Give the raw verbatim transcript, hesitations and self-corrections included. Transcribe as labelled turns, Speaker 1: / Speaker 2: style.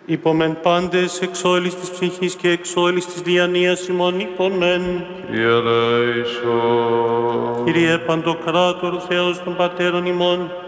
Speaker 1: Υπομεν πάντες εξ όλης της ψυχής και εξ όλης της διανοίας ημών υπομεν.
Speaker 2: Κύριε ελέησον.
Speaker 1: Κύριε Παντοκράτορ, Θεός των Πατέρων ημών,